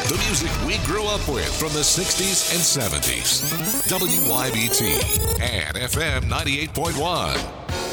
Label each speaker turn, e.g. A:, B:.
A: The music we grew up with from the 60s and 70s. WYBT and FM 98.1.